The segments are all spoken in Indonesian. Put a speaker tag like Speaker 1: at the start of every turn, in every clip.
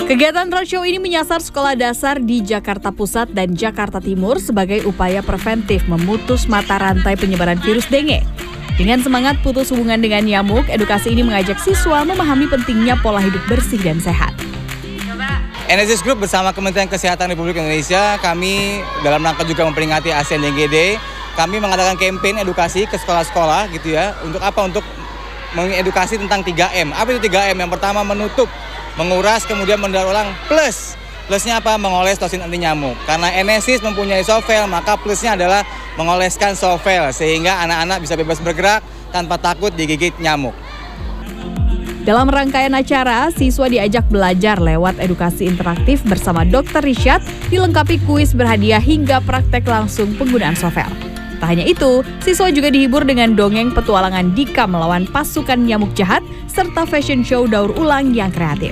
Speaker 1: Kegiatan roadshow ini menyasar sekolah dasar di Jakarta Pusat dan Jakarta Timur sebagai upaya preventif memutus mata rantai penyebaran virus dengue. Dengan semangat putus hubungan dengan nyamuk, edukasi ini mengajak siswa memahami pentingnya pola hidup bersih dan sehat.
Speaker 2: NSS Group bersama Kementerian Kesehatan Republik Indonesia, kami dalam rangka juga memperingati ASEAN Dengue Day, kami mengadakan campaign edukasi ke sekolah-sekolah gitu ya. Untuk apa? Untuk mengedukasi tentang 3M. Apa itu 3M? Yang pertama menutup, menguras, kemudian mendaur ulang, plusnya apa? Mengoles tosin anti nyamuk. Karena NSIS mempunyai sovel, maka plusnya adalah mengoleskan sovel sehingga anak-anak bisa bebas bergerak tanpa takut digigit nyamuk.
Speaker 1: Dalam rangkaian acara, siswa diajak belajar lewat edukasi interaktif bersama Dr. Rishad, dilengkapi kuis berhadiah hingga praktek langsung penggunaan sovel. Tak hanya itu, siswa juga dihibur dengan dongeng petualangan Dika melawan pasukan nyamuk jahat serta fashion show daur ulang yang kreatif.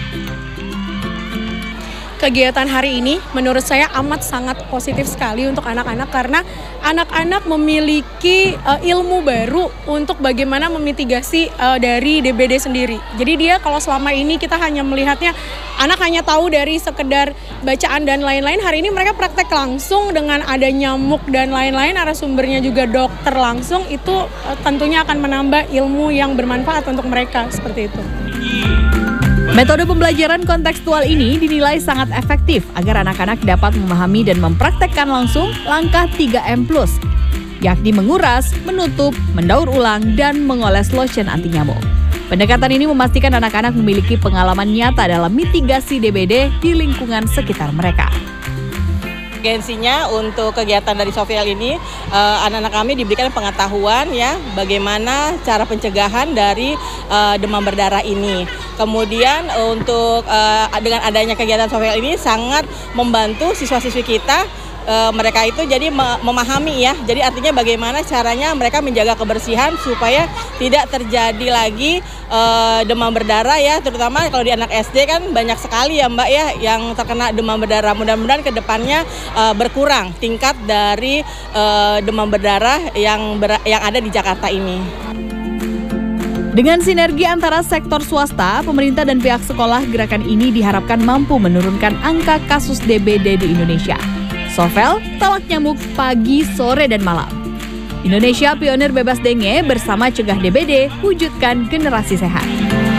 Speaker 3: Kegiatan hari ini menurut saya amat sangat positif sekali untuk anak-anak karena anak-anak memiliki ilmu baru untuk bagaimana memitigasi dari DBD sendiri. Jadi dia kalau selama ini kita hanya melihatnya anak hanya tahu dari sekedar bacaan dan lain-lain, hari ini mereka praktek langsung dengan ada nyamuk dan lain-lain, narasumbernya juga dokter langsung, itu tentunya akan menambah ilmu yang bermanfaat untuk mereka seperti itu.
Speaker 1: Metode pembelajaran kontekstual ini dinilai sangat efektif agar anak-anak dapat memahami dan mempraktekkan langsung langkah 3M+, yakni menguras, menutup, mendaur ulang, dan mengoles lotion anti nyamuk. Pendekatan ini memastikan anak-anak memiliki pengalaman nyata dalam mitigasi DBD di lingkungan sekitar mereka.
Speaker 4: Urgensinya untuk kegiatan dari Sofial ini, anak-anak kami diberikan pengetahuan ya bagaimana cara pencegahan dari demam berdarah ini. Kemudian untuk dengan adanya kegiatan Sofial ini sangat membantu siswa-siswi kita. Mereka itu jadi memahami ya, jadi artinya bagaimana caranya mereka menjaga kebersihan supaya tidak terjadi lagi demam berdarah ya, terutama kalau di anak SD kan banyak sekali ya Mbak ya yang terkena demam berdarah. Mudah-mudahan ke depannya berkurang tingkat dari demam berdarah yang ada di Jakarta ini.
Speaker 1: Dengan sinergi antara sektor swasta, pemerintah dan pihak sekolah, gerakan ini diharapkan mampu menurunkan angka kasus DBD di Indonesia. Sovel, tawak nyamuk pagi, sore, dan malam. Indonesia pionir bebas dengue bersama cegah DBD, wujudkan generasi sehat.